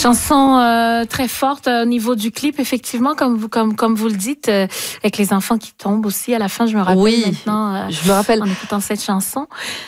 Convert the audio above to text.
Chanson très forte au niveau du clip, effectivement, comme vous le dites, avec les enfants qui tombent aussi à la fin. Je me rappelle maintenant je me rappelle. en écoutant cette chanson.